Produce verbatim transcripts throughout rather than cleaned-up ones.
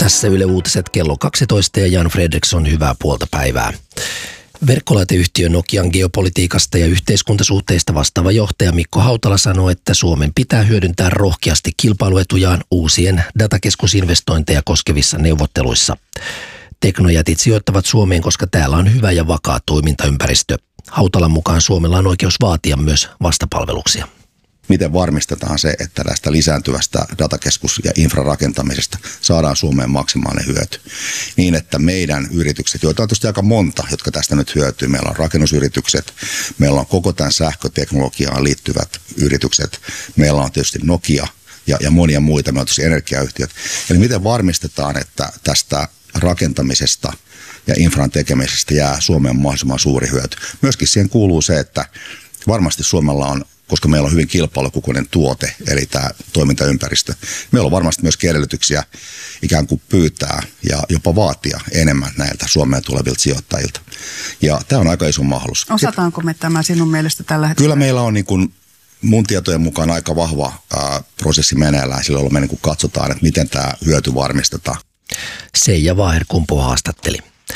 Tässä Yle Uutiset kello kaksitoista ja Jan Fredriksson, hyvää puolta päivää. Verkkolaiteyhtiö Nokian geopolitiikasta ja yhteiskuntasuhteista vastaava johtaja Mikko Hautala sanoi, että Suomen pitää hyödyntää rohkeasti kilpailuetujaan uusien datakeskusinvestointeja koskevissa neuvotteluissa. Teknojätit sijoittavat Suomeen, koska täällä on hyvä ja vakaa toimintaympäristö. Hautalan mukaan Suomella on oikeus vaatia myös vastapalveluksia. Miten varmistetaan se, että tästä lisääntyvästä datakeskus- ja infrarakentamisesta saadaan Suomeen maksimaalinen hyöty. Niin, että meidän yritykset, joita on tietysti aika monta, jotka tästä nyt hyötyy. Meillä on rakennusyritykset, meillä on koko tämän sähköteknologiaan liittyvät yritykset, meillä on tietysti Nokia ja, ja monia muita, meillä on tietysti energiayhtiöt. Eli miten varmistetaan, että tästä rakentamisesta ja infran tekemisestä jää Suomeen mahdollisimman suuri hyöty. Myöskin siihen kuuluu se, että varmasti Suomella on, koska meillä on hyvin kilpailukykyinen tuote, eli tämä toimintaympäristö. Meillä on varmasti myös edellytyksiä ikään kuin pyytää ja jopa vaatia enemmän näiltä Suomeen tulevilta sijoittajilta. Ja tämä on aika iso mahdollisuus. Osataanko me tämä sinun mielestä tällä hetkellä? Kyllä meillä on niin kuin mun tietojen mukaan aika vahva ää, prosessi meneillään, silloin me niin kuin katsotaan, että miten tämä hyöty varmistetaan. Seija Vaaherkumpu haastatteli.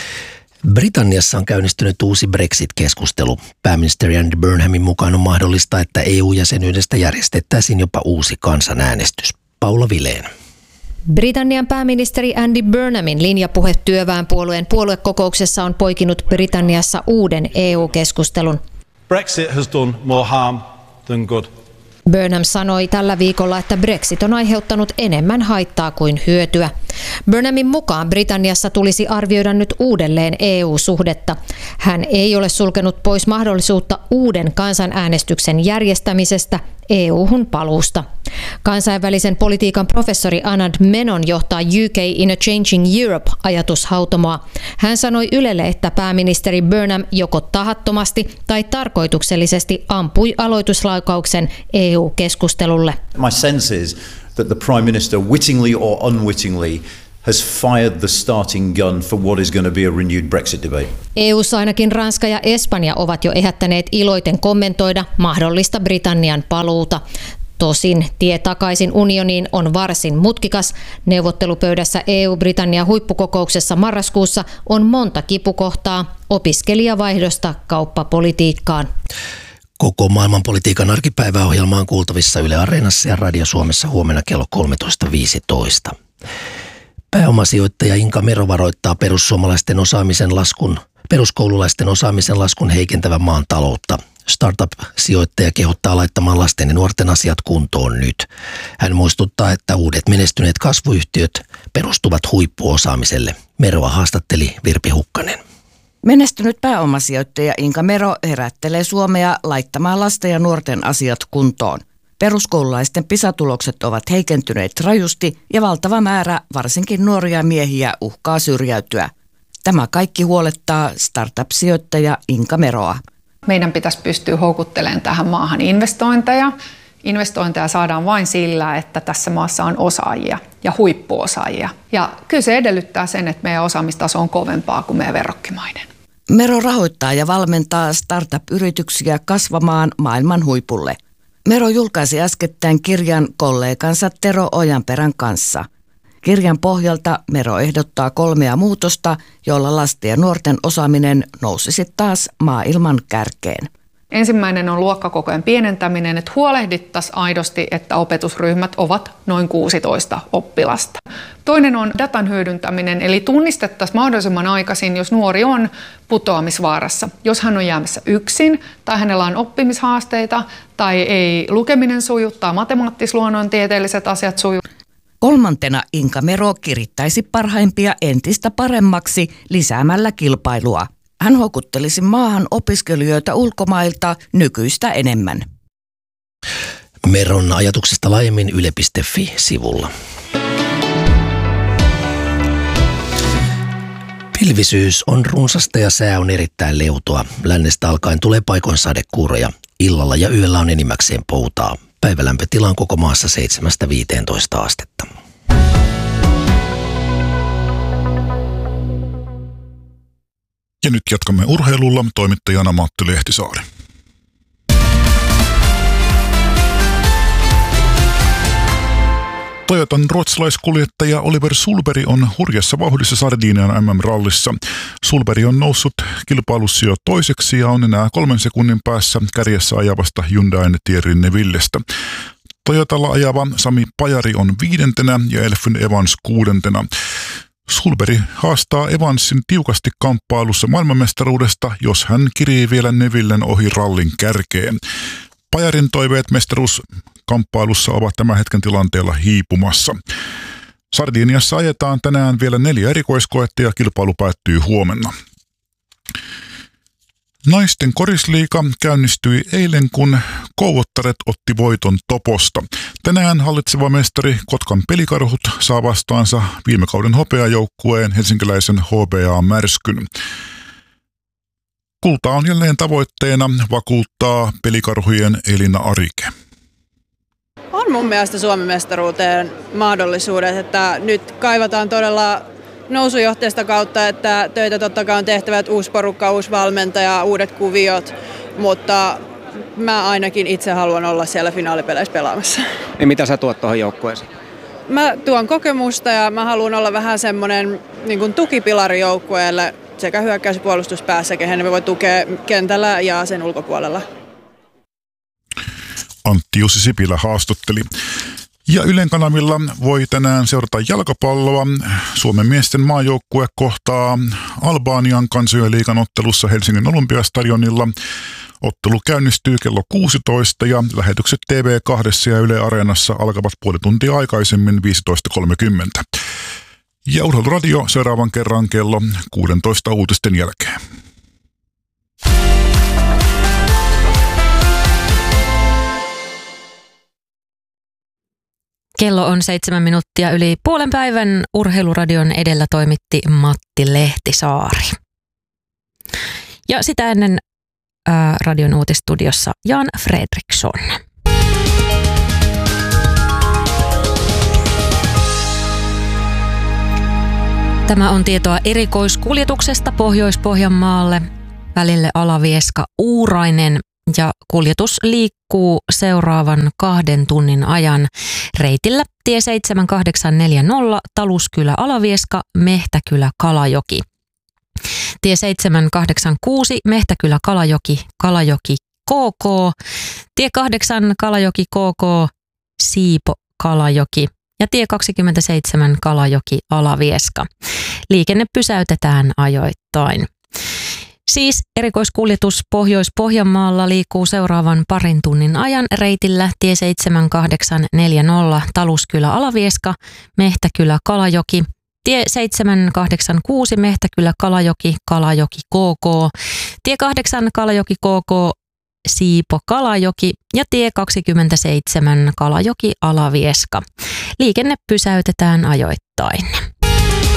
Britanniassa on käynnistynyt uusi Brexit-keskustelu. Pääministeri Andy Burnhamin mukaan on mahdollista, että E U-jäsenyydestä järjestettäisiin jopa uusi kansanäänestys. Paula Vileen. Britannian pääministeri Andy Burnhamin linjapuhe työväenpuolueen puoluekokouksessa on poikinut Britanniassa uuden E U-keskustelun. Brexit has done more harm than good. Burnham sanoi tällä viikolla, että Brexit on aiheuttanut enemmän haittaa kuin hyötyä. Burnhamin mukaan Britanniassa tulisi arvioida nyt uudelleen E U-suhdetta. Hän ei ole sulkenut pois mahdollisuutta uuden kansanäänestyksen järjestämisestä E U-hun paluusta. Kansainvälisen politiikan professori Anand Menon johtaa U K in a Changing Europe-ajatushautomoa. Hän sanoi Ylelle, että pääministeri Burnham joko tahattomasti tai tarkoituksellisesti ampui aloituslaukauksen E U-keskustelulle. My sense is that the Prime Minister wittingly or unwittingly has fired the starting gun for what is going to be a renewed Brexit debate. E U:ssa ainakin Ranska ja Espanja ovat jo ehättäneet iloiten kommentoida mahdollista Britannian paluuta. Tosin tie takaisin unioniin on varsin mutkikas. Neuvottelupöydässä E U-Britannia huippukokouksessa marraskuussa on monta kipukohtaa opiskelijavaihdosta kauppapolitiikkaan. Koko maailmanpolitiikan arkipäiväohjelma on kuultavissa Yle Areenassa ja Radio Suomessa huomenna kello kolmetoista viisitoista. Pääomasijoittaja Inka Mero varoittaa perussuomalaisten osaamisen laskun, peruskoululaisten osaamisen laskun heikentävän maan taloutta. Startup-sijoittaja kehottaa laittamaan lasten ja nuorten asiat kuntoon nyt. Hän muistuttaa, että uudet menestyneet kasvuyhtiöt perustuvat huippuosaamiselle. Meroa haastatteli Virpi Hukkanen. Menestynyt pääomasijoittaja Inka Mero herättelee Suomea laittamaan lasten ja nuorten asiat kuntoon. Peruskoululaisten PISA-tulokset ovat heikentyneet rajusti ja valtava määrä varsinkin nuoria miehiä uhkaa syrjäytyä. Tämä kaikki huolettaa startup-sijoittaja Inka Meroa. Meidän pitäisi pystyä houkuttelemaan tähän maahan investointeja. Investointeja saadaan vain sillä, että tässä maassa on osaajia ja huippuosaajia. Ja kyllä se edellyttää sen, että meidän osaamistaso on kovempaa kuin meidän verrokkimaiden. Mero rahoittaa ja valmentaa startup-yrityksiä kasvamaan maailman huipulle. Mero julkaisi äskettäin kirjan kollegansa Tero Ojanperän kanssa. Kirjan pohjalta Mero ehdottaa kolmea muutosta, joilla lasten ja nuorten osaaminen nousisi taas maailman kärkeen. Ensimmäinen on luokkakokojen pienentäminen, että huolehdittaisiin aidosti, että opetusryhmät ovat noin kuusitoista oppilasta. Toinen on datan hyödyntäminen, eli tunnistettaisiin mahdollisimman aikaisin, jos nuori on putoamisvaarassa. Jos hän on jäämässä yksin tai hänellä on oppimishaasteita tai ei lukeminen suju tai matemaattis-luonnontieteelliset asiat suju. Kolmantena Inka Mero kirittäisi parhaimpia entistä paremmaksi lisäämällä kilpailua. Hän houkuttelisi maahan opiskelijoita ulkomailta nykyistä enemmän. Meron ajatuksesta laajemmin yle piste fi-sivulla. Pilvisyys on runsasta ja sää on erittäin leutoa. Lännestä alkaen tulee paikoin sadekuuroja. Illalla ja yöllä on enimmäkseen poutaa. Päivälämpötila on koko maassa seitsemästä viiteentoista astetta. Ja nyt jatkamme urheilulla, toimittajana Matti Lehtisaari. Toyotan ruotsalaiskuljettaja Oliver Sulberg on hurjassa vauhdissa Sardinian M M-rallissa. Sulberg on noussut kilpailussa jo toiseksi ja on enää kolmen sekunnin päässä kärjessä ajavasta Hyundain Thierry Nevillestä. Toyotalla ajava Sami Pajari on viidentenä ja Elfyn Evans kuudentena. Sulberg haastaa Evansin tiukasti kamppailussa maailmanmestaruudesta, jos hän kirii vielä Nevillen ohi rallin kärkeen. Pajarin toiveet mestaruuskamppailussa ovat tämän hetken tilanteella hiipumassa. Sardiniassa ajetaan tänään vielä neljä erikoiskoetta ja kilpailu päättyy huomenna. Naisten korisliiga käynnistyi eilen, kun Kouvottaret otti voiton Toposta. Tänään hallitseva mestari Kotkan Pelikarhut saa vastaansa viime kauden hopeajoukkueen helsinkiläisen H B A Märskyn. Kulta on jälleen tavoitteena, vakuuttaa Pelikarhujen Elina Arike. On mun mielestä Suomen mestaruuteen mahdollisuudet, että nyt kaivataan todella nousujohteesta kautta, että töitä totta kai on tehtävä, että uusi porukka, uusi valmentaja, uudet kuviot, mutta mä ainakin itse haluan olla siellä finaalipeleissä pelaamassa. Ja mitä sä tuot tuohon joukkueeseen? Mä tuon kokemusta ja mä haluan olla vähän semmoinen niin kuin tukipilari joukkueelle sekä hyökkäys- ja puolustuspäässä, kehen me voi tukea kentällä ja sen ulkopuolella. Antti Jussi Sipilä haastatteli. Ja Ylen kanavilla voi tänään seurata jalkapalloa. Suomen miesten maajoukkue kohtaa Albanian kansojen liigan ottelussa Helsingin Olympiastadionilla. Ottelu käynnistyy kello kuusitoista ja lähetykset T V kaksi ja Yle Areenassa alkavat puoli tuntia aikaisemmin viisitoista kolmekymmentä. Ja Urheiluradio seuraavan kerran kello kuusitoista uutisten jälkeen. Kello on seitsemän minuuttia yli puolen päivän. Urheiluradion edellä toimitti Matti Lehtisaari. Ja sitä ennen ää, radion uutistudiossa Jan Fredriksson. Tämä on tietoa erikoiskuljetuksesta Pohjois-Pohjanmaalle välille Alavieska-Uurainen. Ja kuljetus liikkuu seuraavan kahden tunnin ajan reitillä tie seitsemän kahdeksan neljä nolla Taluskylä-Alavieska, Mehtäkylä-Kalajoki. Tie seitsemän kahdeksan kuusi Mehtäkylä-Kalajoki, Kalajoki K K. Tie kahdeksan Kalajoki K K, Siipo-Kalajoki ja tie kaksikymmentäseitsemän Kalajoki-Alavieska. Liikenne pysäytetään ajoittain. Siis erikoiskuljetus Pohjois-Pohjanmaalla liikkuu seuraavan parin tunnin ajan reitillä tie seitsemän kahdeksan neljä nolla Taluskylä-Alavieska, Mehtäkylä-Kalajoki, tie seitsemän kahdeksan kuusi Mehtäkylä-Kalajoki, Kalajoki K K, tie kahdeksan Kalajoki K K, Siipo-Kalajoki ja tie kaksikymmentäseitsemän Kalajoki-Alavieska. Liikenne pysäytetään ajoittain.